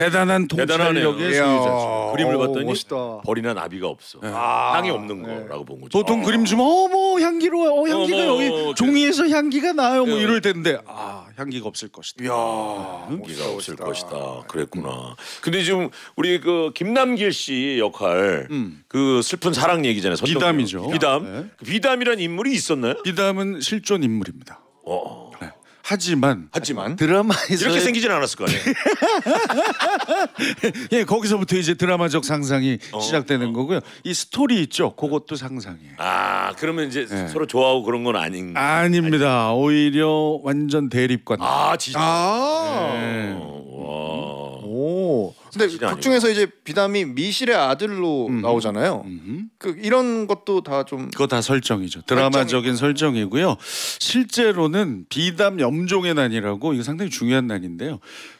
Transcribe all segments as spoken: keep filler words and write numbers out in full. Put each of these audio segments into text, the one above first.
대단한 통찰력의 소유자죠. 그림을 봤더니 멋있다. 벌이나 나비가 없어. 네. 향이 없는 네. 거라고 본 거죠. 보통 그림 주면 어머 향기로워, 어, 향기가 어머, 여기 그래. 종이에서 향기가 나요, 뭐 네. 이럴 텐데 아 향기가 없을 것이다. 이야, 향기가 없을 것이다. 그랬구나. 근데 지금 우리 그 김남길 씨 역할 음. 그 슬픈 사랑 얘기잖아요. 선덕. 비담이죠. 비담. 네. 그 비담이란 인물이 있었나요? 비담은 실존 인물입니다. 어. 네. 하지만 하지만 드라마에서 이렇게 생기진 않았을 거 아니에요. 예 거기서부터 이제 드라마적 상상이 어. 시작되는 거고요. 이 스토리 있죠. 그것도 상상이에요. 아 그러면 이제 네. 서로 좋아하고 그런 건 아닌. 아닙니다. 오히려 완전 대립관. 아 진짜. 아, 네. 와. 오. 근데 사실이 극 중에서 이제 비담이 미실의 아들로 음. 나오잖아요. 음흠. 그 이런 것도 다 좀 그거 다 설정이죠. 드라마적인 설정이고요. 실제로는 비담 염종의 난이라고 이거 상당히 중요한 난인데요.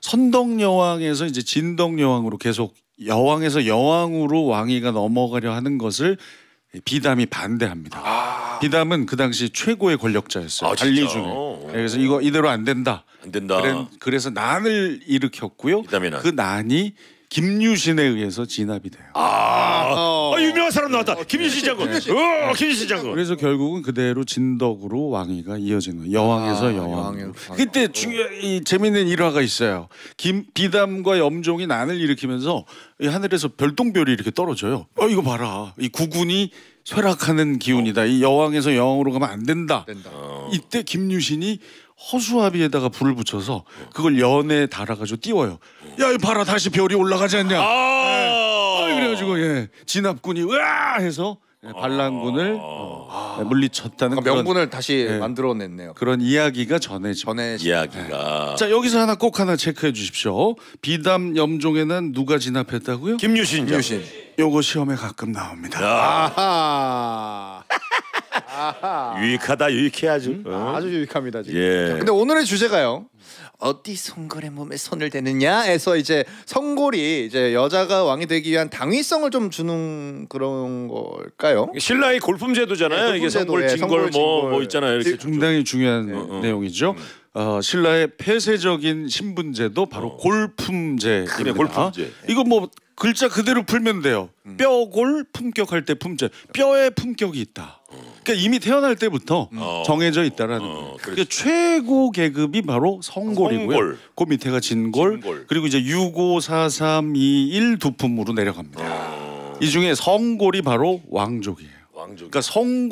선덕여왕에서 이제 진덕여왕으로 계속 여왕에서 여왕으로 왕위가 넘어가려 하는 것을 비담이 반대합니다. 아, 비담은 그 당시 최고의 권력자였어요. 아, 관리 진짜? 중에. 어. 그래서 이거 이대로 안 된다. 안 된다. 그래, 그래서 난을 일으켰고요. 비담의 난. 그 난이 김유신에 의해서 진압이 돼요. 아, 어. 아 유명한 사람 나왔다. 김유신 장군. 어, 김유신 장군. 그래서 결국은 그대로 진덕으로 왕위가 이어지는 거예요. 여왕에서 아, 여왕. 여왕에서 그때 중요한 이 재밌는 일화가 있어요. 김 비담과 염종이 난을 일으키면서 이 하늘에서 별똥별이 이렇게 떨어져요. 어 이거 봐라. 이 국군이 쇠락하는 기운이다. 이 여왕에서 여왕으로 가면 안 된다. 된다. 어. 이때 김유신이 허수아비에다가 불을 붙여서 그걸 연에 달아가지고 띄워요. 야, 이 봐라 다시 별이 올라가지 않냐. 아, 아, 그래가지고 예 진압군이 으아 해서 예, 반란군을 어, 예, 물리쳤다는 그 그런, 명분을 다시 네. 만들어냈네요. 그런 이야기가 전해집니다. 전에 이야기가. 자 여기서 하나 꼭 하나 체크해 주십시오. 비담 염종에는 누가 진압했다고요? 김유신 장군. 유신. 요거 시험에 가끔 나옵니다. 야, 아하. 아하. 유익하다 유익해 아주. 어? 아주 유익합니다 지금. 예. 근데 오늘의 주제가요. 어디 성골의 몸에 손을 대느냐에서 이제 성골이 이제 여자가 왕이 되기 위한 당위성을 좀 주는 그런 걸까요? 신라의 골품 제도잖아요. 네, 이게 골품 성골, 제도, 예, 진골, 성골, 뭐, 진골. 뭐 있잖아요. 이렇게 상당히 중요한 어, 어. 내용이죠. 어, 신라의 폐쇄적인 신분제도 바로 어. 골품제입니다. 그래, 골품제. 이거 뭐 글자 그대로 풀면 돼요. 음. 뼈골 품격할 때 품제. 뼈에 품격이 있다. 그러니까 이미 태어날 때부터 어. 정해져 있다라는 어, 거예요. 그렇지. 그러니까 최고 계급이 바로 성골이고요. 성골. 그 밑에가 진골, 진골. 그리고 이제 육, 오, 사, 삼, 이, 일 두품으로 내려갑니다. 어, 이 중에 성골이 바로 왕족이에요. 왕족. 그러니까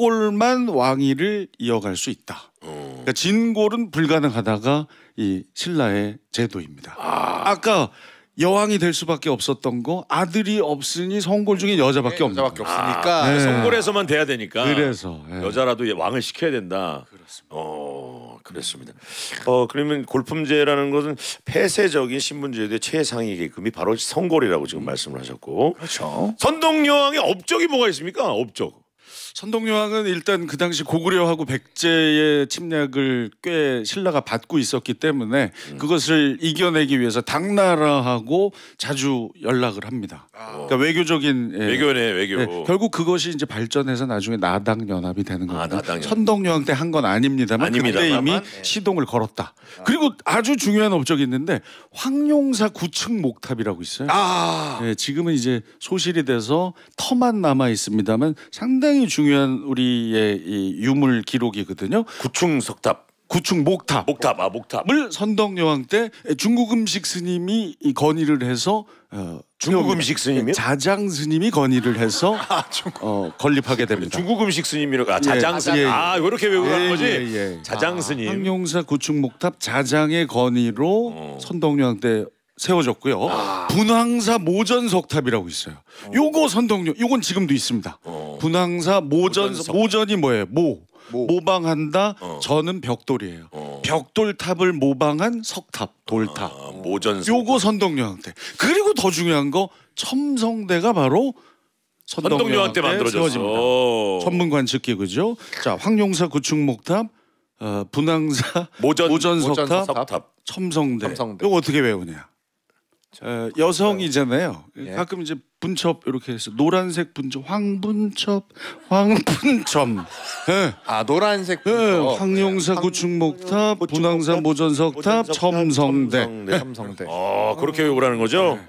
성골만 왕위를 이어갈 수 있다. 어. 그러니까 진골은 불가능하다가 이 신라의 제도입니다. 아. 아까 여왕이 될 수밖에 없었던 거 아들이 없으니 성골 중에 여자밖에 없는 여자밖에 거예요. 없으니까. 아, 네. 성골에서만 돼야 되니까. 그래서 예. 여자라도 왕을 시켜야 된다. 그렇습니다. 어, 그렇습니다. 어, 그러면 골품제라는 것은 폐쇄적인 신분제도의 최상위 계급이 바로 성골이라고 지금 말씀을 하셨고. 그렇죠. 선덕여왕의 업적이 뭐가 있습니까? 업적. 선덕여왕은 일단 그 당시 고구려하고 백제의 침략을 꽤 신라가 받고 있었기 때문에 음. 그것을 이겨내기 위해서 당나라하고 자주 연락을 합니다. 그러니까 외교적인 예. 외교네 외교. 예, 결국 그것이 이제 발전해서 나중에 나당 연합이 되는 겁니다. 나당 연합. 선덕여왕 때 한 건 아닙니다만 아닙니다만. 그때 이미 네. 시동을 걸었다. 그리고 아주 중요한 업적이 있는데 황룡사 구층 목탑이라고 있어요. 아. 예, 지금은 이제 소실이 돼서 터만 남아 있습니다만 상당히 중요한 우리의 이 유물 기록이거든요. 구충 석탑. 구층 목탑. 목탑. 아 목탑. 을 선덕여왕 때 중국 음식 스님이 이 건의를 해서 어, 중국 세웁니다. 음식 스님이요? 자장 스님이 건의를 해서 어, 건립하게 됩니다. 중국 음식 스님이라고. 아, 자장 스님. 예, 예. 아 이렇게 외우는 예, 거지. 예, 예. 자장 스님. 황룡사 구층 목탑 자장의 건의로 어. 선덕여왕 때 세워졌고요. 아. 분황사 모전석탑이라고 있어요. 요거 선덕여 요건 지금도 있습니다. 어. 분황사 모전 모전석. 모전이 뭐예요? 모. 모. 모방한다. 어. 저는 벽돌이에요. 어. 벽돌탑을 모방한 석탑, 돌탑. 아, 모전. 요거 선덕여왕 때. 그리고 더 중요한 거 첨성대가 바로 선덕여왕 선덕여왕 때 만들어졌어. 세워집니다. 천문관측기 그죠? 자, 황룡사 구층목탑, 어, 분황사 모전 모전석탑, 모전석탑. 석탑. 첨성대. 첨성대. 요거 어떻게 외우냐? 어, 여성이잖아요. 예. 가끔 이제 분첩 이렇게 해서 노란색 분첩, 황분첩, 황분첨. 예. 아 노란색 예, 분석. 황룡사 구축목탑, 분황산 모전석탑, 첨성대. 첨성대. 삼성대. 어, 그렇게 욕을 하는 거죠?